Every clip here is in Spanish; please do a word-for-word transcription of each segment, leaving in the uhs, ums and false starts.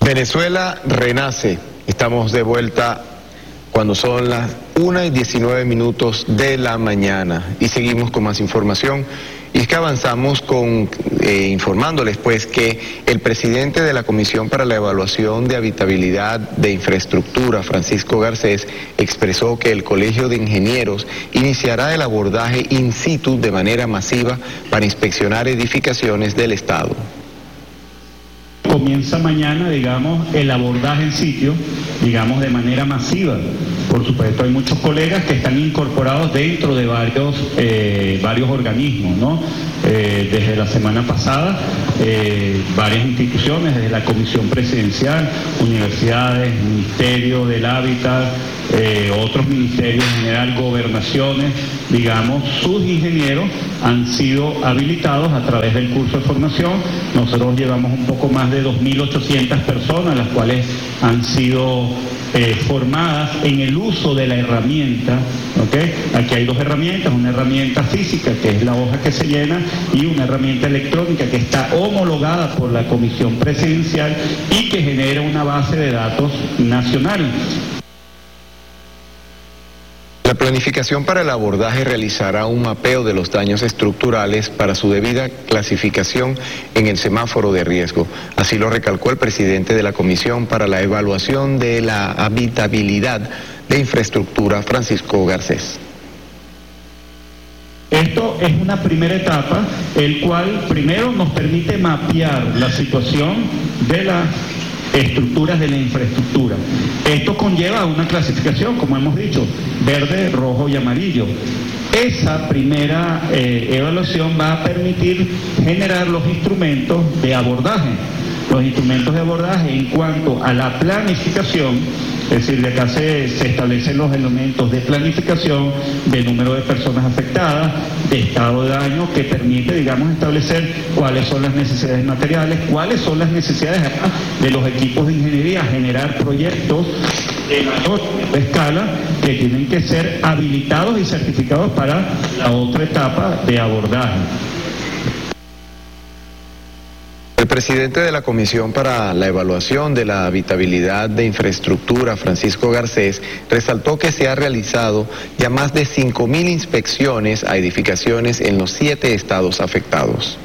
Venezuela renace. Estamos de vuelta cuando son las una y diecinueve minutos de la mañana y seguimos con más información. Y es que avanzamos con eh, informándoles pues que el presidente de la Comisión para la Evaluación de Habitabilidad de Infraestructura, Francisco Garcés, expresó que el Colegio de Ingenieros iniciará el abordaje in situ de manera masiva para inspeccionar edificaciones del Estado. Comienza mañana, digamos, el abordaje en sitio, digamos, de manera masiva. Por supuesto, hay muchos colegas que están incorporados dentro de varios, eh, varios organismos, ¿no? Eh, desde la semana pasada, eh, varias instituciones, desde la Comisión Presidencial, universidades, Ministerio del Hábitat, eh, otros ministerios en general, gobernaciones, digamos, sus ingenieros han sido habilitados a través del curso de formación. Nosotros llevamos un poco más de dos mil ochocientas personas, las cuales han sido eh, formadas en el uso de la herramienta, ¿okay? Aquí hay dos herramientas, una herramienta física, que es la hoja que se llena, y una herramienta electrónica que está homologada por la Comisión Presidencial y que genera una base de datos nacional. La planificación para el abordaje realizará un mapeo de los daños estructurales para su debida clasificación en el semáforo de riesgo. Así lo recalcó el presidente de la Comisión para la Evaluación de la Habitabilidad de Infraestructura, Francisco Garcés. Esto es una primera etapa, el cual primero nos permite mapear la situación de las estructuras de la infraestructura. Esto conlleva una clasificación, como hemos dicho, verde, rojo y amarillo. Esa primera eh, evaluación va a permitir generar los instrumentos de abordaje. Los instrumentos de abordaje en cuanto a la planificación, es decir, de acá se, se establecen los elementos de planificación, de número de personas afectadas, de estado de daño, que permite, digamos, establecer cuáles son las necesidades materiales, cuáles son las necesidades acá de los equipos de ingeniería, generar proyectos de mayor escala que tienen que ser habilitados y certificados para la otra etapa de abordaje. El presidente de la Comisión para la Evaluación de la Habitabilidad de Infraestructura, Francisco Garcés, resaltó que se ha realizado ya más de cinco mil inspecciones a edificaciones en los siete estados afectados.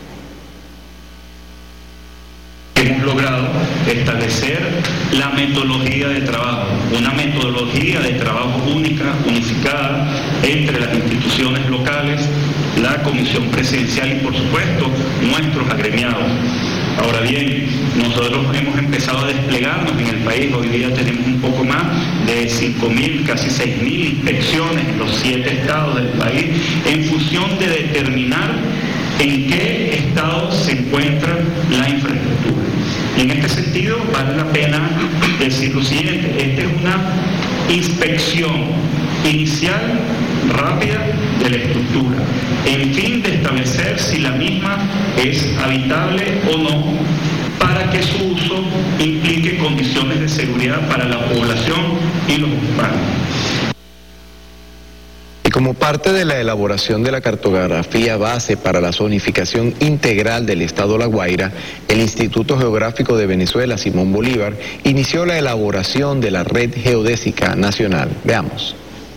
Hemos logrado establecer la metodología de trabajo, una metodología de trabajo única, unificada entre las instituciones locales, la Comisión Presidencial y, por supuesto, nuestros agremiados. Ahora bien, nosotros hemos empezado a desplegarnos en el país. Hoy día tenemos un poco más de cinco mil, casi seis mil inspecciones en los siete estados del país, en función de determinar en qué estado se encuentra la infraestructura. Y en este sentido vale la pena decir lo siguiente: esta es una inspección inicial rápida de la estructura, en fin de establecer si la misma es habitable o no, para que su uso implique condiciones de seguridad para la población y los ocupantes. Y como parte de la elaboración de la cartografía base para la zonificación integral del Estado La Guaira, el Instituto Geográfico de Venezuela, Simón Bolívar, inició la elaboración de la Red Geodésica Nacional. Veamos.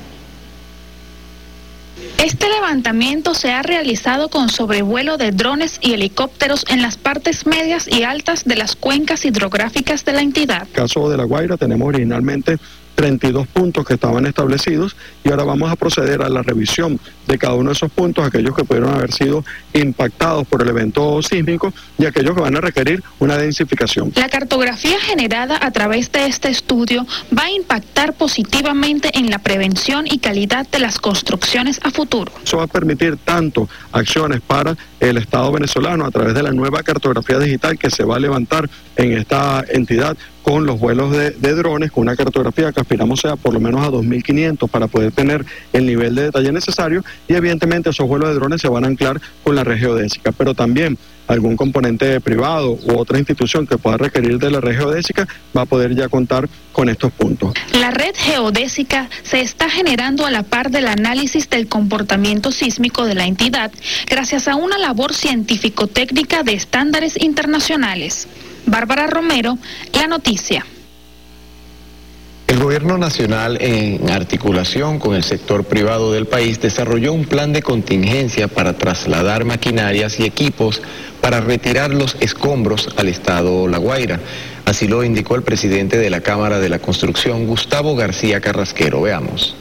Este levantamiento se ha realizado con sobrevuelo de drones y helicópteros en las partes medias y altas de las cuencas hidrográficas de la entidad. En el caso de La Guaira tenemos originalmente treinta y dos puntos que estaban establecidos y ahora vamos a proceder a la revisión de cada uno de esos puntos, aquellos que pudieron haber sido impactados por el evento sísmico y aquellos que van a requerir una densificación. La cartografía generada a través de este estudio va a impactar positivamente en la prevención y calidad de las construcciones a futuro. Eso va a permitir tanto acciones para el Estado venezolano a través de la nueva cartografía digital que se va a levantar en esta entidad, con los vuelos de, de drones, con una cartografía que aspiramos sea por lo menos a dos mil quinientos para poder tener el nivel de detalle necesario, y evidentemente esos vuelos de drones se van a anclar con la red geodésica, pero también algún componente privado u otra institución que pueda requerir de la red geodésica va a poder ya contar con estos puntos. La red geodésica se está generando a la par del análisis del comportamiento sísmico de la entidad, gracias a una labor científico-técnica de estándares internacionales. Bárbara Romero, La Noticia. El Gobierno Nacional, en articulación con el sector privado del país, desarrolló un plan de contingencia para trasladar maquinarias y equipos para retirar los escombros al estado La Guaira. Así lo indicó el presidente de la Cámara de la Construcción, Gustavo García Carrasquero. Veamos.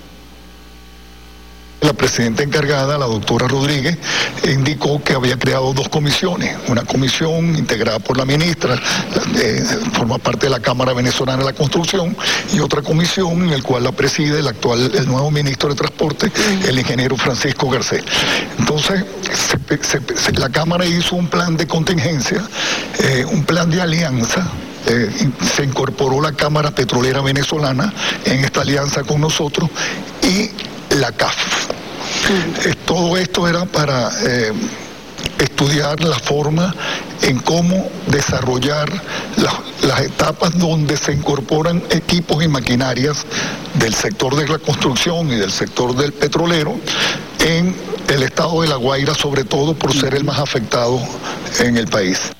La presidenta encargada, la doctora Rodríguez, indicó que había creado dos comisiones, una comisión integrada por la ministra, eh, forma parte de la Cámara Venezolana de la Construcción, y otra comisión en la cual la preside el actual, el nuevo ministro de Transporte, el ingeniero Francisco Garcés. Entonces, se, se, se, la Cámara hizo un plan de contingencia, eh, un plan de alianza. Eh, se incorporó la Cámara Petrolera Venezolana en esta alianza con nosotros y la C A F. Eh, todo esto era para eh, estudiar la forma en cómo desarrollar la, las etapas donde se incorporan equipos y maquinarias del sector de la construcción y del sector del petrolero en el estado de La Guaira, sobre todo por ser el más afectado en el país.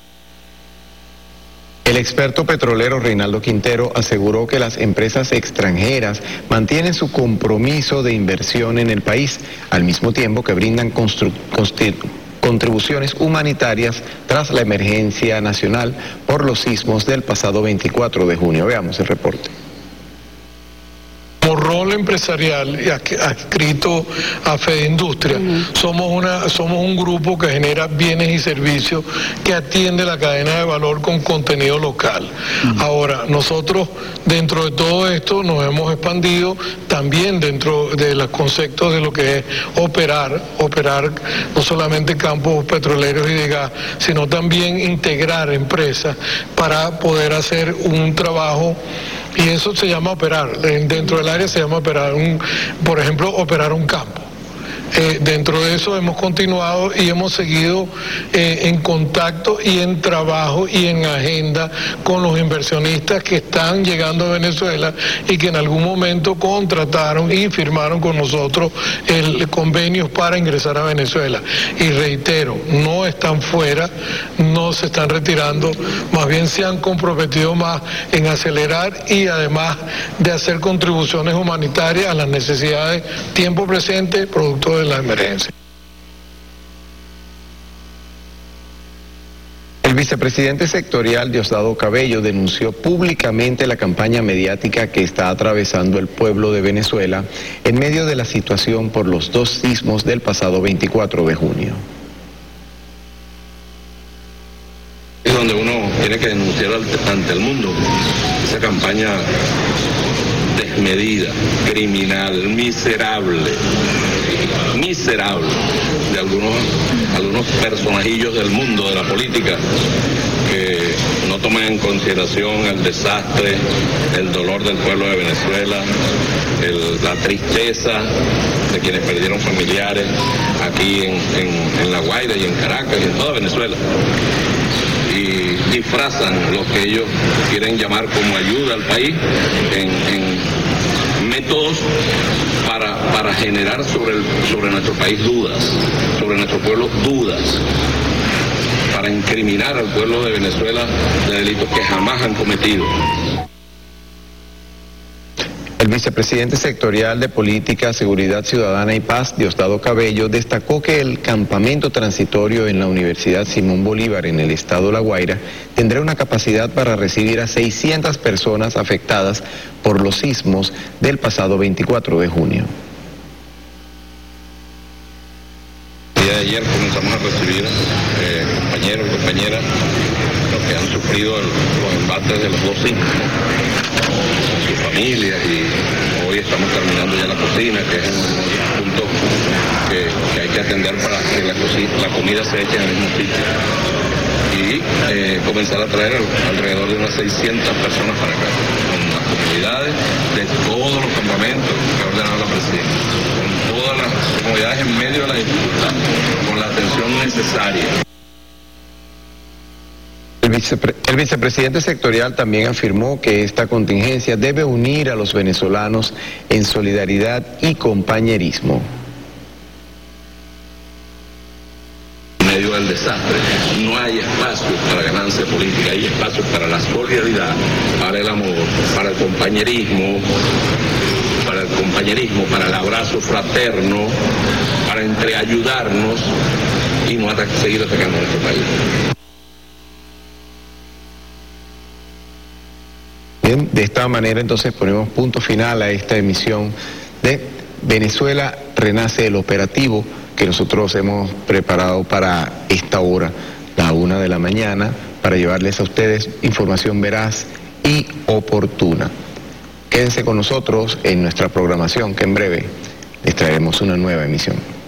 El experto petrolero Reinaldo Quintero aseguró que las empresas extranjeras mantienen su compromiso de inversión en el país, al mismo tiempo que brindan contribuciones humanitarias tras la emergencia nacional por los sismos del pasado veinticuatro de junio. Veamos el reporte. Como rol empresarial y adscrito a Fede Industria, uh-huh. somos, una, somos un grupo que genera bienes y servicios que atiende la cadena de valor con contenido local. Uh-huh. Ahora, nosotros dentro de todo esto nos hemos expandido también dentro de los conceptos de lo que es operar, operar no solamente campos petroleros y de gas, sino también integrar empresas para poder hacer un trabajo. Y eso se llama operar, dentro del área se llama operar, un, por ejemplo, operar un campo. Eh, dentro de eso hemos continuado y hemos seguido eh, en contacto y en trabajo y en agenda con los inversionistas que están llegando a Venezuela y que en algún momento contrataron y firmaron con nosotros el convenio para ingresar a Venezuela. Y reitero, no están fuera, no se están retirando, más bien se han comprometido más en acelerar y además de hacer contribuciones humanitarias a las necesidades tiempo presente, producto de la emergencia. El vicepresidente sectorial Diosdado Cabello denunció públicamente la campaña mediática que está atravesando el pueblo de Venezuela en medio de la situación por los dos sismos del pasado veinticuatro de junio. Es donde uno tiene que denunciar ante el mundo esa campaña desmedida, criminal, miserable, miserable de algunos, algunos personajillos del mundo de la política que no toman en consideración el desastre, el dolor del pueblo de Venezuela, el, la tristeza de quienes perdieron familiares aquí en, en, en La Guaira y en Caracas y en toda Venezuela. Y disfrazan lo que ellos quieren llamar como ayuda al país en, en métodos para, para generar sobre, el, sobre nuestro país dudas, sobre nuestro pueblo dudas, para incriminar al pueblo de Venezuela de delitos que jamás han cometido. El vicepresidente sectorial de Política, Seguridad Ciudadana y Paz, Diosdado Cabello, destacó que el campamento transitorio en la Universidad Simón Bolívar en el estado La Guaira tendrá una capacidad para recibir a seiscientas personas afectadas por los sismos del pasado veinticuatro de junio. El día de ayer comenzamos a recibir eh, compañeros y compañeras los que han sufrido el, los embates de los dos sismos, sus familias, y hoy estamos terminando ya la cocina, que es un punto que, que hay que atender para que la, cocina, la comida se eche en el mismo sitio. Y eh, comenzar a traer alrededor de unas seiscientas personas para acá, con las comunidades de todos los campamentos que ha ordenado la presidenta, con todas las comunidades en medio de la dificultad, con la atención necesaria. El, vicepre el vicepresidente sectorial también afirmó que esta contingencia debe unir a los venezolanos en solidaridad y compañerismo. En medio del desastre no hay espacio para ganancia clase política, hay espacio para la solidaridad, para el amor, para el compañerismo, para el compañerismo, para el abrazo fraterno, para entreayudarnos y no ata- seguir atacando a nuestro país. Bien, de esta manera entonces ponemos punto final a esta emisión de Venezuela Renace, el operativo que nosotros hemos preparado para esta hora, la una de la mañana, para llevarles a ustedes información veraz y oportuna. Quédense con nosotros en nuestra programación, que en breve les traeremos una nueva emisión.